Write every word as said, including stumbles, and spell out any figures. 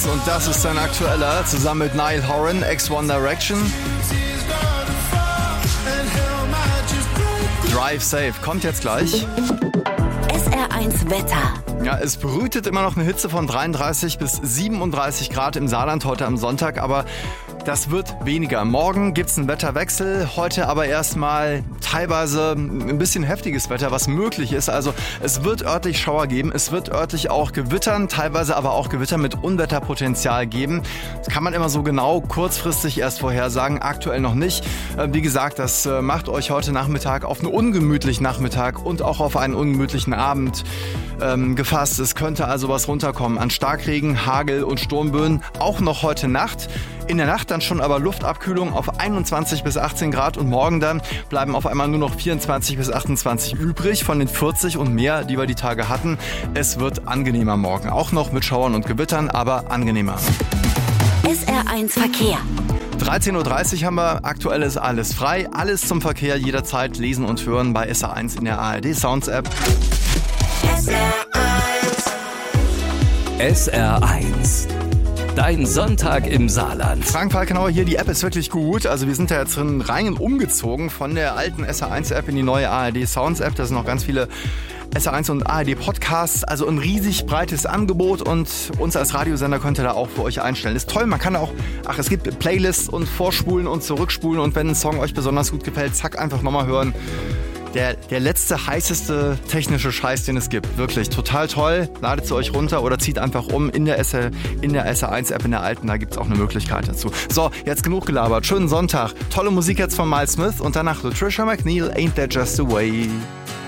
eins und das ist sein aktueller, zusammen mit Niall Horan, X One Direction. Drive Safe kommt jetzt gleich. S R eins Wetter. Ja, es brütet immer noch eine Hitze von dreiunddreißig bis siebenunddreißig Grad im Saarland heute am Sonntag, aber das wird weniger. Morgen gibt's einen Wetterwechsel, heute aber erstmal teilweise ein bisschen heftiges Wetter, was möglich ist. Also es wird örtlich Schauer geben, es wird örtlich auch Gewittern, teilweise aber auch Gewitter mit Unwetterpotenzial geben. Das kann man immer so genau kurzfristig erst vorhersagen, aktuell noch nicht. Wie gesagt, das macht euch heute Nachmittag auf einen ungemütlichen Nachmittag und auch auf einen ungemütlichen Abend ähm, gefasst. Es könnte also was runterkommen an Starkregen, Hagel und Sturmböen, auch noch heute Nacht. In der Nacht dann schon aber Luftabkühlung auf einundzwanzig bis achtzehn Grad und morgen dann bleiben auf einmal nur noch vierundzwanzig bis achtundzwanzig übrig von den vierzig und mehr, die wir die Tage hatten. Es wird angenehmer morgen, auch noch mit Schauern und Gewittern, aber angenehmer. S R eins Verkehr. dreizehn Uhr dreißig haben wir, aktuell ist alles frei, alles zum Verkehr jederzeit lesen und hören bei S R eins in der A R D Sounds App. S R eins. S R eins. Dein Sonntag im Saarland. Frank Falkenauer hier, die App ist wirklich gut. Also wir sind da jetzt drin rein umgezogen von der alten S R eins App in die neue A R D Sounds App. Da sind noch ganz viele S R eins und A R D Podcasts, also ein riesig breites Angebot und uns als Radiosender könnt ihr da auch für euch einstellen. Ist toll, man kann auch, ach es gibt Playlists und Vorspulen und Zurückspulen und wenn ein Song euch besonders gut gefällt, zack, einfach nochmal hören. Der, der letzte, heißeste technische Scheiß, den es gibt. Wirklich total toll. Ladet sie euch runter oder zieht einfach um in der, S R, in der S R eins App, in der alten. Da gibt es auch eine Möglichkeit dazu. So, jetzt genug gelabert. Schönen Sonntag. Tolle Musik jetzt von Miles Smith und danach Latricia McNeil, Ain't That Just the Way.